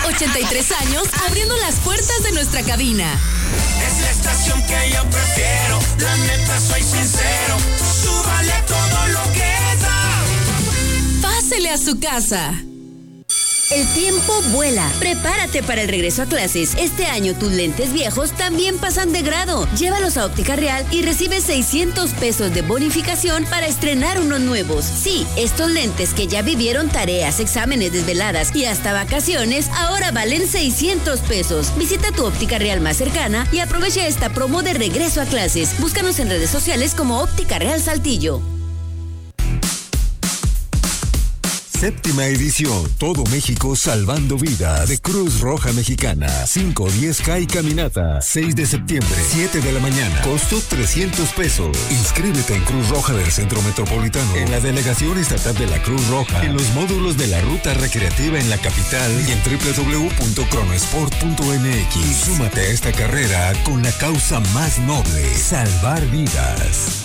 83 años abriendo las puertas de nuestra cabina. Es la estación que yo prefiero, la neta soy sincero, súbale todo lo que da. Pásele a su casa. El tiempo vuela. Prepárate para el regreso a clases. Este año tus lentes viejos también pasan de grado. Llévalos a Óptica Real y recibe 600 pesos de bonificación para estrenar unos nuevos. Sí, estos lentes que ya vivieron tareas, exámenes, desveladas y hasta vacaciones, ahora valen 600 pesos. Visita tu Óptica Real más cercana y aprovecha esta promo de regreso a clases. Búscanos en redes sociales como Óptica Real Saltillo. Séptima edición, Todo México Salvando Vidas, de Cruz Roja Mexicana, 5, 10K y caminata, 6 de septiembre, 7 de la mañana, costo 300 pesos. Inscríbete en Cruz Roja del Centro Metropolitano, en la Delegación Estatal de la Cruz Roja, en los módulos de la Ruta Recreativa en la capital y en www.cronosport.mx. Súmate a esta carrera con la causa más noble, salvar vidas.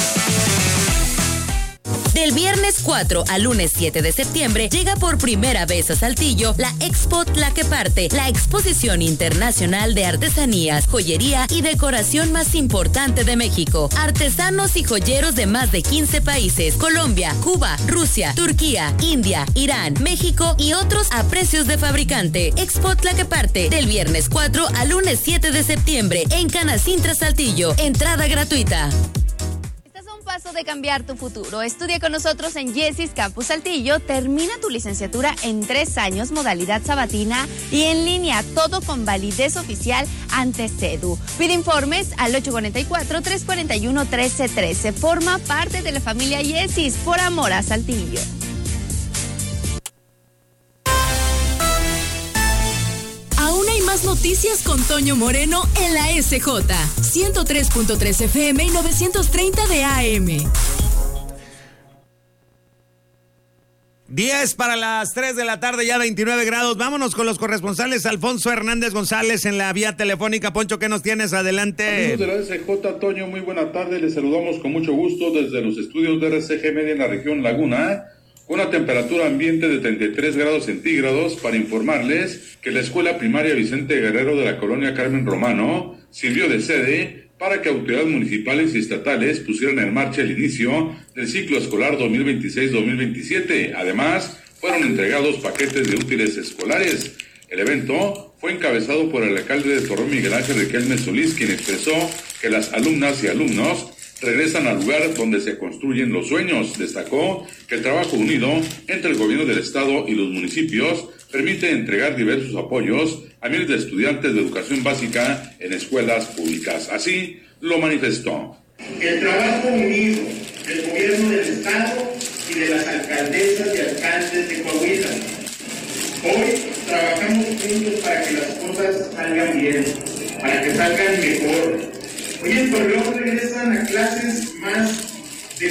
Del viernes 4 al lunes 7 de septiembre llega por primera vez a Saltillo la Expo Tlaqueparte, la exposición internacional de artesanías, joyería y decoración más importante de México. Artesanos y joyeros de más de 15 países: Colombia, Cuba, Rusia, Turquía, India, Irán, México y otros a precios de fabricante. Expo Tlaqueparte, del viernes 4 al lunes 7 de septiembre en Canacintra, Saltillo. Entrada gratuita. Paso de cambiar tu futuro. Estudia con nosotros en Yesis Campus Saltillo. Termina tu licenciatura en 3 años, modalidad sabatina y en línea, todo con validez oficial ante CEDU. Pide informes al 844-341-1313. Forma parte de la familia Yesis, por amor a Saltillo. Más noticias con Toño Moreno en la SJ 103.3 FM y 930 de AM. 10 para las 3 de la tarde, ya 29 grados. Vámonos con los corresponsales. Alfonso Hernández González en la vía telefónica. Poncho, ¿qué nos tienes? Adelante. Amigos de la SJ, Toño, muy buena tarde. Les saludamos con mucho gusto desde los estudios de RCG Media en la región Laguna, con una temperatura ambiente de 33 grados centígrados, para informarles que la Escuela Primaria Vicente Guerrero de la colonia Carmen Romano sirvió de sede para que autoridades municipales y estatales pusieran en marcha el inicio del ciclo escolar 2026-2027. Además, fueron entregados paquetes de útiles escolares. El evento fue encabezado por el alcalde de Torreón, Miguel Ángel Riquelme Solís, quien expresó que las alumnas y alumnos regresan al lugar donde se construyen los sueños. Destacó que el trabajo unido entre el gobierno del estado y los municipios permite entregar diversos apoyos a miles de estudiantes de educación básica en escuelas públicas. Así lo manifestó. El trabajo unido del gobierno del estado y de las alcaldesas y alcaldes de Coahuila. Hoy trabajamos juntos para que las cosas salgan bien, para que salgan mejor. Hoy en Torreón regresan a clases más de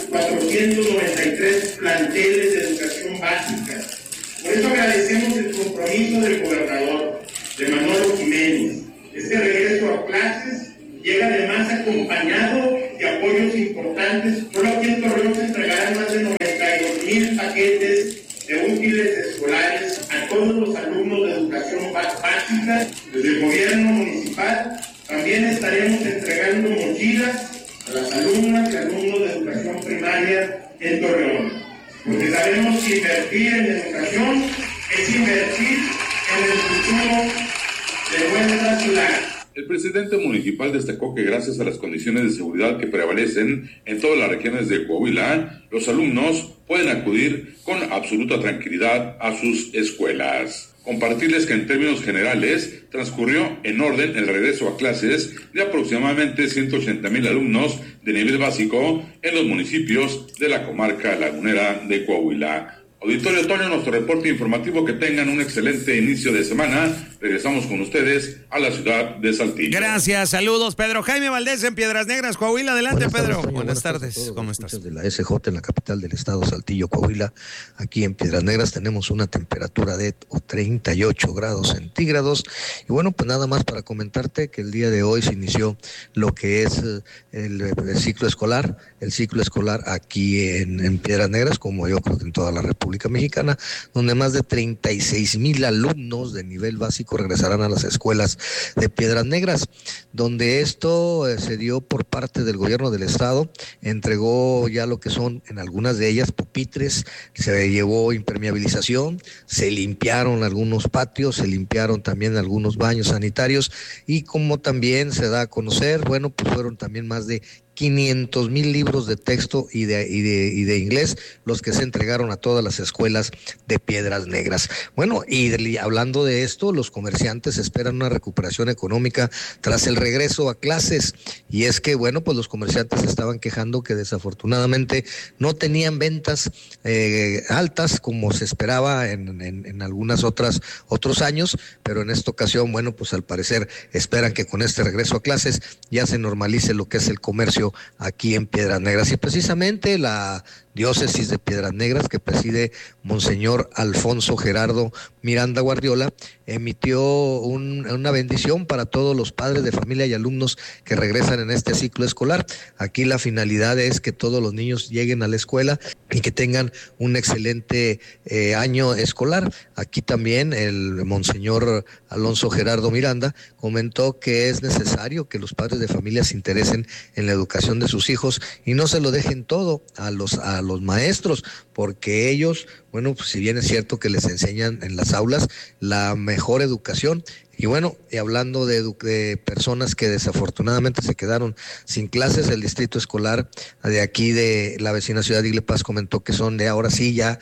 493 planteles de educación básica. Por eso agradecemos el compromiso del gobernador, de Manolo Jiménez. Este regreso a clases llega además acompañado de apoyos importantes. Solo aquí en Torreón se entregarán más de 92,000 paquetes de útiles escolares a todos los alumnos de educación básica. Desde el gobierno municipal también estaremos entregando mochilas a las alumnas y alumnos de educación primaria en Torreón, porque sabemos que invertir en educación es invertir en el futuro de nuestra ciudad. El presidente municipal destacó que gracias a las condiciones de seguridad que prevalecen en todas las regiones de Coahuila, los alumnos pueden acudir con absoluta tranquilidad a sus escuelas. Compartirles que en términos generales transcurrió en orden el regreso a clases de aproximadamente 180,000 alumnos de nivel básico en los municipios de la comarca lagunera de Coahuila. Auditorio Toño, nuestro reporte informativo. Que tengan un excelente inicio de semana. Regresamos con ustedes a la ciudad de Saltillo. Gracias, saludos. Pedro Jaime Valdés en Piedras Negras, Coahuila. Adelante, Pedro. Buenas tardes. ¿Cómo estás? De la SJ en la capital del estado, Saltillo, Coahuila. Aquí en Piedras Negras tenemos una temperatura de 38 grados centígrados. Y bueno, pues nada más para comentarte que el día de hoy se inició lo que es el ciclo escolar. El ciclo escolar aquí en Piedras Negras, como yo creo que en toda la República República Mexicana, donde más de 36,000 alumnos de nivel básico regresarán a las escuelas de Piedras Negras, donde esto se dio por parte del gobierno del estado, entregó ya lo que son en algunas de ellas pupitres, se llevó impermeabilización, se limpiaron algunos patios, se limpiaron también algunos baños sanitarios y como también se da a conocer, bueno, pues fueron también más de 500,000 libros de texto y de inglés los que se entregaron a todas las escuelas de Piedras Negras. Bueno, y hablando de esto, los comerciantes esperan una recuperación económica tras el regreso a clases, y es que, bueno, pues los comerciantes estaban quejando que desafortunadamente no tenían ventas altas como se esperaba en algunas otros años, pero en esta ocasión, bueno, pues al parecer esperan que con este regreso a clases ya se normalice lo que es el comercio aquí en Piedras Negras. Y precisamente la diócesis de Piedras Negras, que preside Monseñor Alfonso Gerardo Miranda Guardiola, emitió una bendición para todos los padres de familia y alumnos que regresan en este ciclo escolar. Aquí la finalidad es que todos los niños lleguen a la escuela y que tengan un excelente año escolar. Aquí también el Monseñor Alfonso Gerardo Miranda comentó que es necesario que los padres de familia se interesen en la educación de sus hijos y no se lo dejen todo a los maestros, porque ellos, bueno, pues si bien es cierto que les enseñan en las aulas la mejor educación, y bueno, y hablando de personas que desafortunadamente se quedaron sin clases, el distrito escolar de aquí de la vecina ciudad de Iglepaz comentó que son de ahora sí ya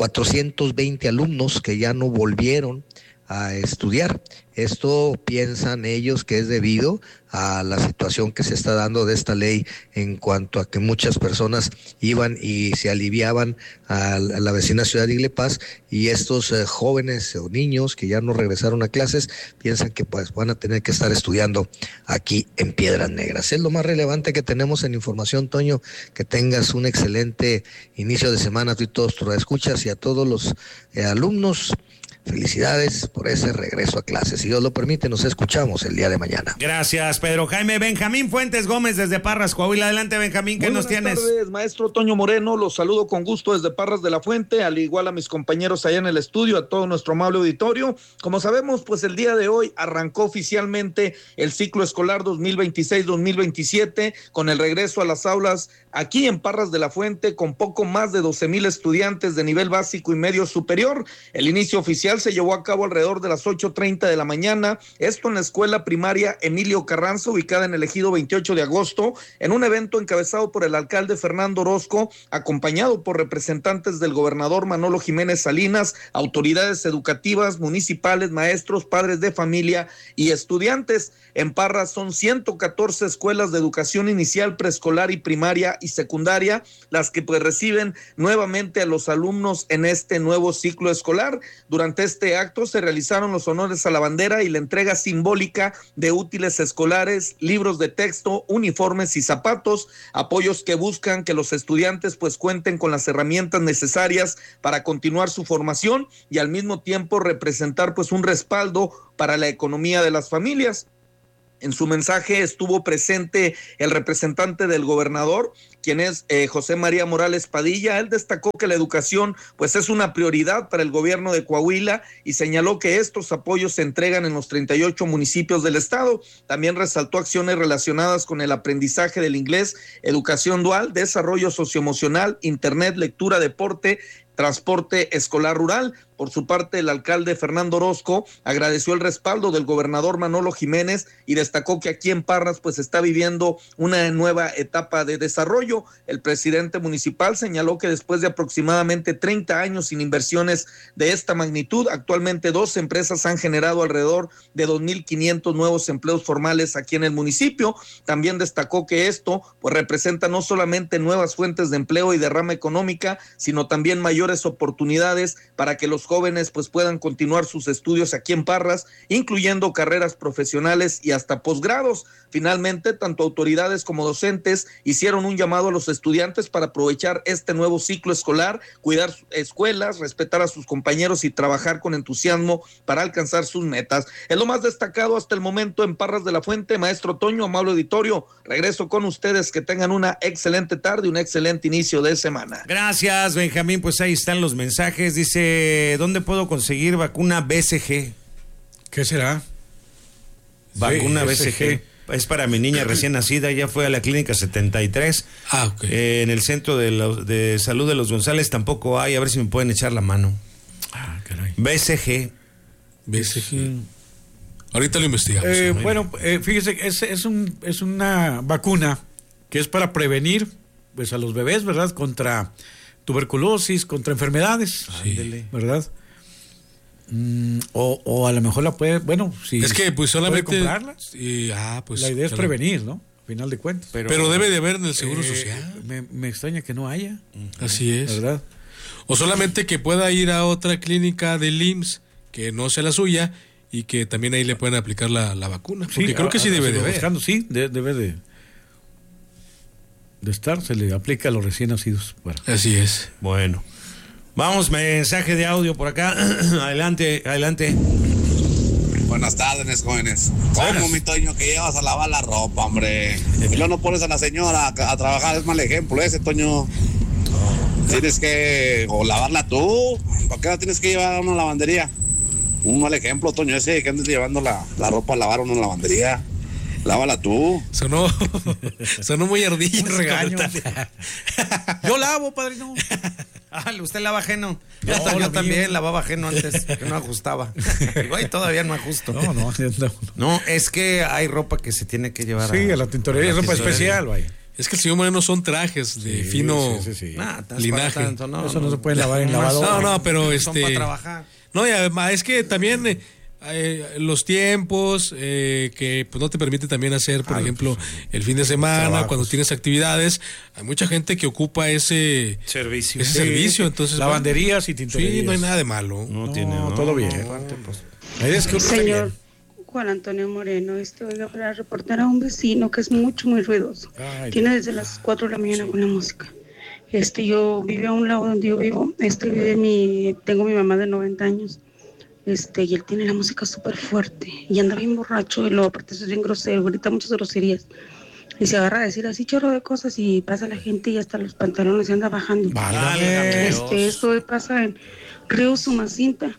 420 alumnos que ya no volvieron a estudiar. Esto piensan ellos que es debido a la situación que se está dando de esta ley en cuanto a que muchas personas iban y se aliviaban a la vecina ciudad de Iglepaz, y estos jóvenes o niños que ya no regresaron a clases piensan que pues van a tener que estar estudiando aquí en Piedras Negras. Es lo más relevante que tenemos en información, Toño. Que tengas un excelente inicio de semana tú y todos tus escuchas, y a todos los alumnos, felicidades por ese regreso a clases. Si Dios lo permite, nos escuchamos el día de mañana. Gracias, Pedro Jaime. Benjamín Fuentes Gómez desde Parras, Coahuila. Adelante, Benjamín, ¿qué nos tienes? Buenas tardes, maestro Toño Moreno. Los saludo con gusto desde Parras de la Fuente, al igual a mis compañeros allá en el estudio, a todo nuestro amable auditorio. Como sabemos, pues el día de hoy arrancó oficialmente el ciclo escolar 2026-2027 con el regreso a las aulas aquí en Parras de la Fuente, con poco más de 12,000 estudiantes de nivel básico y medio superior. El inicio oficial se llevó a cabo alrededor de las 8:30 de la mañana, esto en la escuela primaria Emilio Carranza, ubicada en el ejido 28 de agosto, en un evento encabezado por el alcalde Fernando Orozco, acompañado por representantes del gobernador Manolo Jiménez Salinas, autoridades educativas, municipales, maestros, padres de familia y estudiantes. En Parras son 114 escuelas de educación inicial, preescolar y primaria y secundaria, las que pues reciben nuevamente a los alumnos en este nuevo ciclo escolar. Durante este acto se realizaron los honores a la bandera y la entrega simbólica de útiles escolares, libros de texto, uniformes y zapatos, apoyos que buscan que los estudiantes pues cuenten con las herramientas necesarias para continuar su formación y al mismo tiempo representar pues un respaldo para la economía de las familias. En su mensaje estuvo presente el representante del gobernador, quien es José María Morales Padilla. Él destacó que la educación pues es una prioridad para el gobierno de Coahuila y señaló que estos apoyos se entregan en los 38 municipios del estado. También resaltó acciones relacionadas con el aprendizaje del inglés, educación dual, desarrollo socioemocional, internet, lectura, deporte, transporte escolar rural. Por su parte, el alcalde Fernando Orozco agradeció el respaldo del gobernador Manolo Jiménez y destacó que aquí en Parras pues está viviendo una nueva etapa de desarrollo. El presidente municipal señaló que después de aproximadamente 30 años sin inversiones de esta magnitud, actualmente 2 empresas han generado alrededor de 2,500 nuevos empleos formales aquí en el municipio. También destacó que esto pues representa no solamente nuevas fuentes de empleo y derrama económica, sino también mayores oportunidades para que los jóvenes pues puedan continuar sus estudios aquí en Parras, incluyendo carreras profesionales y hasta posgrados. Finalmente, tanto autoridades como docentes hicieron un llamado a los estudiantes para aprovechar este nuevo ciclo escolar, cuidar escuelas, respetar a sus compañeros y trabajar con entusiasmo para alcanzar sus metas. Es lo más destacado hasta el momento en Parras de la Fuente. Maestro Toño, amable auditorio, regreso con ustedes, que tengan una excelente tarde, un excelente inicio de semana. Gracias, Benjamín, pues ahí están los mensajes. Dice, ¿dónde puedo conseguir vacuna BCG? ¿Qué será? Vacuna BCG. Es para mi niña recién nacida, ya fue a la clínica 73. Ok. En el centro de salud de los González tampoco hay, a ver si me pueden echar la mano. Caray. BCG. Ahorita lo investigamos. Bueno, fíjese, es una vacuna que es para prevenir pues a los bebés, ¿verdad? Contra tuberculosis, contra enfermedades, ¿verdad? O a lo mejor la puede, bueno, si es que pues solamente puede comprarlas. Pues la idea es prevenir, ¿no? Al final de cuentas. Pero debe de haber en el Seguro Social. Me extraña que no haya. Así es. ¿Verdad? O solamente que pueda ir a otra clínica del IMSS que no sea la suya y que también ahí le pueden aplicar la vacuna. Porque creo que sí debe de haber. Sí, debe de estar, se le aplica a los recién nacidos. Bueno. Así es. Bueno. Vamos, mensaje de audio por acá. Adelante. Buenas tardes, jóvenes. ¿Cómo, mi Toño, que llevas a lavar la ropa, hombre? Y luego no pones a la señora a trabajar, es mal ejemplo ese, Toño. Tienes que o lavarla tú. ¿Para qué la tienes que llevar a una lavandería? Un mal ejemplo, Toño, ese que andes llevando la ropa a lavar a una lavandería. Lávala tú. Sonó muy ardilla. Un regaño. Yo lavo, padrino. Usted lava ajeno. Yo también lavaba ajeno antes, que no ajustaba. Igual todavía no ajusto. No, es que hay ropa que se tiene que llevar a la tintorería, es ropa especial, vaya. Es que el señor Moreno son trajes de fino linaje. Eso no se puede lavar en lavadora. No, pero son para trabajar. No, y además es que también los tiempos que pues no te permite también hacer, por ejemplo, el fin de semana, cuando tienes actividades, hay mucha gente que ocupa ese servicio, entonces lavanderías y tintorerías. Sí, no hay nada de malo. No, todo bien. Señor Juan Antonio Moreno, oiga, para reportar a un vecino que es muy ruidoso. Tiene desde las 4 de la mañana con la música. Yo vivo a un lado donde yo vivo, tengo mi mamá de 90 años. Y él tiene la música súper fuerte y anda bien borracho y luego aparte es bien grosero, grita muchas groserías y se agarra a decir así chorro de cosas y pasa la gente y hasta los pantalones se anda bajando. Esto pasa en Río Sumacinta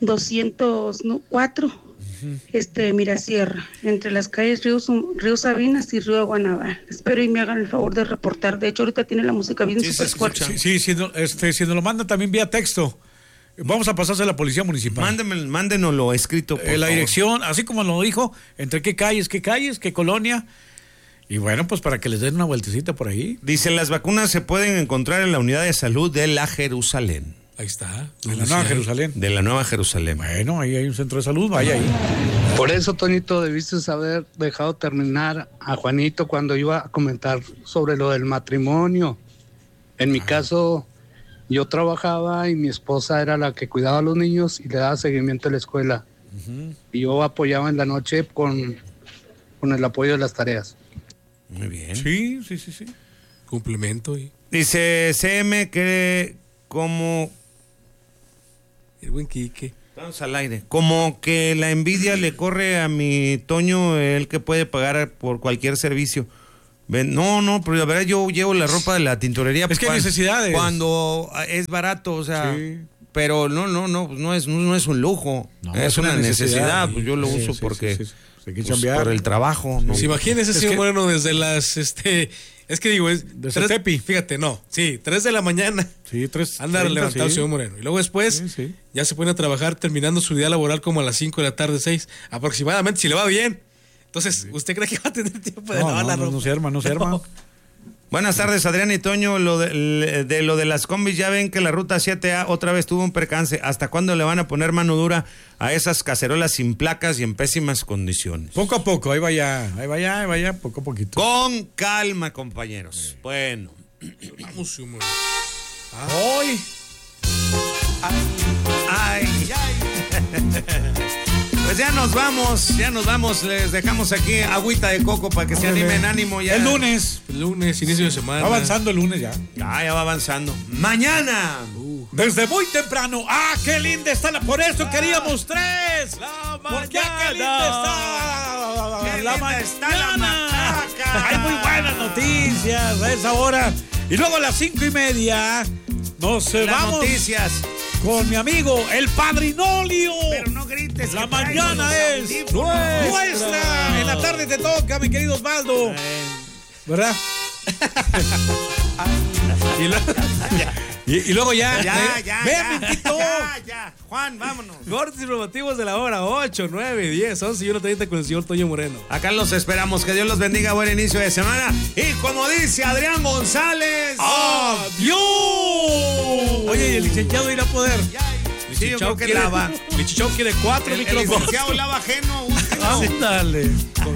204, Mirasierra, entre las calles Río Sabinas y Río Guanabal. Espero y me hagan el favor de reportar. De hecho ahorita tiene la música bien súper fuerte. Sí, si nos lo manda también vía texto. Vamos a pasarse a la policía municipal. Mándenoslo escrito, por la favor. dirección, así como lo dijo, entre qué calles, qué colonia. Y bueno, pues para que les den una vueltecita por ahí. Dice, las vacunas se pueden encontrar en la unidad de salud de la Jerusalén. Ahí está. De la Nueva Jerusalén. De la Nueva Jerusalén. Bueno, ahí hay un centro de salud, vaya ahí. Por eso, Toñito, debiste haber dejado terminar a Juanito cuando iba a comentar sobre lo del matrimonio. En mi caso, yo trabajaba y mi esposa era la que cuidaba a los niños y le daba seguimiento a la escuela. Y yo apoyaba en la noche con el apoyo de las tareas. Muy bien. Sí. Complemento. Dice CM que como... El buen Quique. Estamos al aire. Como que la envidia le corre a mi Toño, el que puede pagar por cualquier servicio. No, pero la verdad yo llevo la ropa de la tintorería. Es que hay necesidades. Cuando es barato, o sea, pero no es un lujo, es una necesidad. Pues yo lo uso porque por el trabajo. ¿No? Pues imagínese, señor Moreno, desde las es que digo, es de Cetepi. Fíjate, 3 de la mañana. Sí, 3. Anda levantado el señor Moreno. Y luego después ya se pone a trabajar terminando su día laboral como a las 5 de la tarde, 6, aproximadamente, si le va bien. Entonces, ¿usted cree que va a tener tiempo de lavar la ropa? No se arma. Buenas tardes, Adrián y Toño. Lo de las combis, ya ven que la ruta 7A otra vez tuvo un percance. ¿Hasta cuándo le van a poner mano dura a esas cacerolas sin placas y en pésimas condiciones? Poco a poco, ahí vaya, poco a poquito. Con calma, compañeros. Bueno. Vamos, Hoy. Ay, ay. Pues ya nos vamos, les dejamos aquí agüita de coco para que se animen, ánimo ya. El lunes, inicio de semana. Va avanzando el lunes ya. Ya va avanzando. Mañana. Desde muy temprano. ¡Ah, qué linda está! Por eso queríamos 3. Porque qué linda está. Qué linda está la machaca. Hay muy buenas noticias a esa hora. Y luego a las 5:30 nos vamos noticias con mi amigo el Padrinolio. Pero no grites. La mañana es nuestra. En la tarde te toca, mi querido Osvaldo. ¿Verdad? Y luego ya. Ya. Juan, vámonos. Cortes informativos de la hora 8, 9, 10, 11 y 1:30 con el señor Toño Moreno. Acá los esperamos. Que Dios los bendiga. Buen inicio de semana. Y como dice Adrián González, ¡adiós! Oye, ¿y el licenciado irá a poder? Sí, yo creo que lava. Lichichao quiere 4 micrófonos. El licenciado lava ajeno. Ándale.